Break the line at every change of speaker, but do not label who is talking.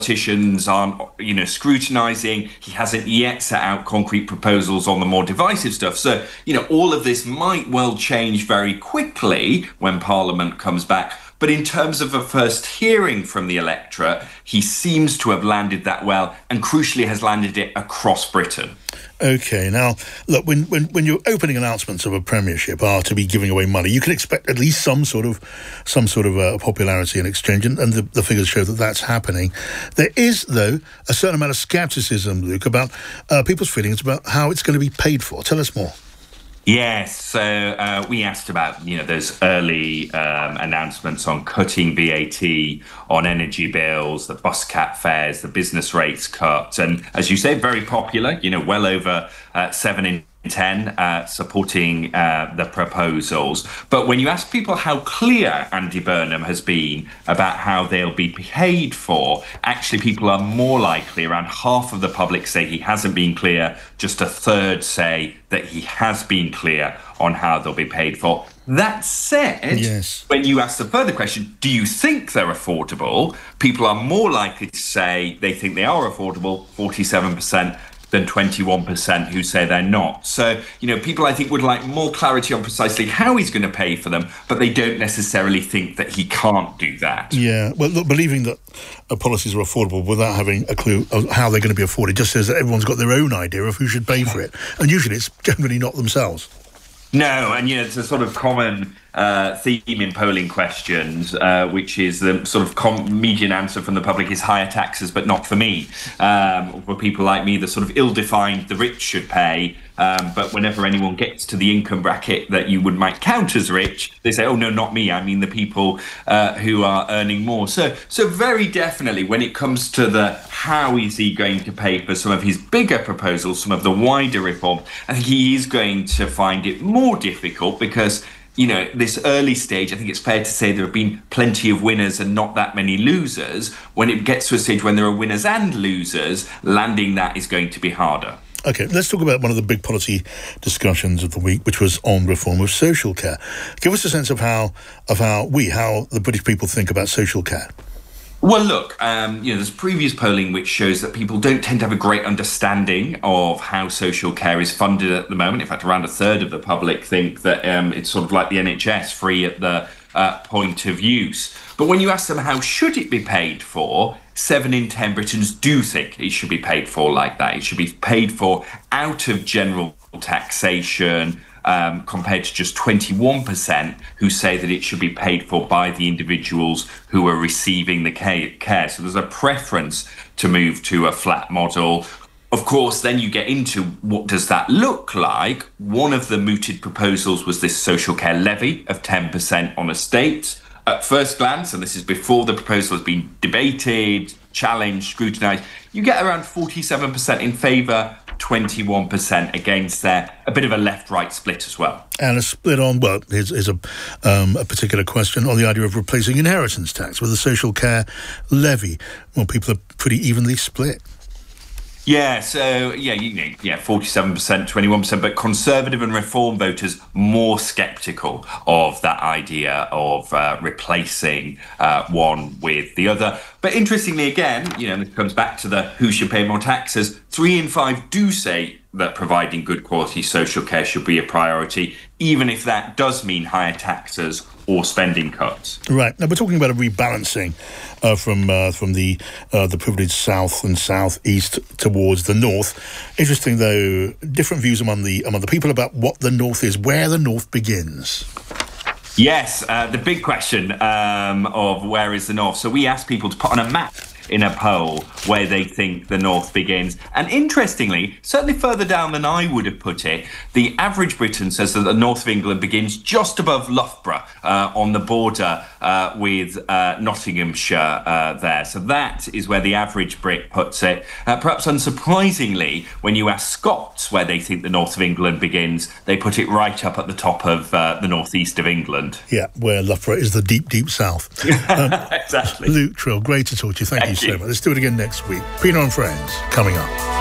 politicians aren't, scrutinising. He hasn't yet set out concrete proposals on the more divisive stuff. So, all of this might well change very quickly when Parliament comes back. But in terms of a first hearing from the electorate, he seems to have landed that well, and crucially has landed it across Britain.
OK, now, look, when your opening announcements of a premiership are to be giving away money, you can expect at least some sort of popularity in exchange, and the figures show that that's happening. There is, though, a certain amount of scepticism, Luke, about people's feelings about how it's going to be paid for. Tell us more.
Yes, so we asked about, those early announcements on cutting VAT on energy bills, the bus cap fares, the business rates cut. And as you say, very popular, well over 7 in 10 supporting the proposals. But when you ask people how clear Andy Burnham has been about how they'll be paid for, actually people are more likely, around half of the public say he hasn't been clear, just a third say that he has been clear on how they'll be paid for. That said,
yes,
when you ask the further question, do you think they're affordable? People are more likely to say they think they are affordable, 47%, than 21% who say they're not. So, people, I think, would like more clarity on precisely how he's going to pay for them, but they don't necessarily think that he can't do that.
Yeah, well, look, believing that policies are affordable without having a clue of how they're going to be afforded just says that everyone's got their own idea of who should pay for it. And usually it's generally not themselves.
No, and it's a sort of common theme in polling questions, which is the sort of median answer from the public is higher taxes, but not for me. For people like me, the sort of ill-defined, the rich should pay. But whenever anyone gets to the income bracket that you might count as rich, they say, oh, no, not me. I mean, the people who are earning more. So very definitely, when it comes to the how is he going to pay for some of his bigger proposals, some of the wider reforms, I think he is going to find it more difficult because, this early stage, I think it's fair to say there have been plenty of winners and not that many losers. When it gets to a stage when there are winners and losers, landing that is going to be harder.
OK, let's talk about one of the big policy discussions of the week, which was on reform of social care. Give us a sense of how the British people think about social care.
Well, look, there's previous polling which shows that people don't tend to have a great understanding of how social care is funded at the moment. In fact, around a third of the public think that it's sort of like the NHS, free at the point of use. But when you ask them how should it be paid for, 7 in 10 Britons do think it should be paid for like that. It should be paid for out of general taxation, compared to just 21% who say that it should be paid for by the individuals who are receiving the care. So there's a preference to move to a flat model. Of course, then you get into what does that look like? One of the mooted proposals was this social care levy of 10% on estates. At first glance, and this is before the proposal has been debated, challenged, scrutinised, you get around 47% in favour, 21% against there. A bit of a left-right split as well.
And a split on, well, here's a particular question on the idea of replacing inheritance tax with a social care levy. Well, people are pretty evenly split.
Yeah, so, 47%, 21%, but Conservative and Reform voters more sceptical of that idea of replacing one with the other. But interestingly, again, it comes back to the who should pay more taxes. 3 in 5 do say that providing good quality social care should be a priority, even if that does mean higher taxes or spending cuts.
Right. Now, we're talking about a rebalancing from the privileged south and southeast towards the north. Interesting, though, different views among the people about what the north is, where the north begins.
Yes, the big question of where is the north. So we asked people to put on a map in a poll where they think the north begins. And interestingly, certainly further down than I would have put it, the average Briton says that the north of England begins just above Loughborough on the border with Nottinghamshire there. So that is where the average Brit puts it. Perhaps unsurprisingly, when you ask Scots where they think the north of England begins, they put it right up at the top of the northeast of England.
Yeah, where Loughborough is the deep, deep south.
Exactly.
Luke Trill, great to talk to you. Thank you so much. Let's do it again next week. Pienaar and Friends, coming up.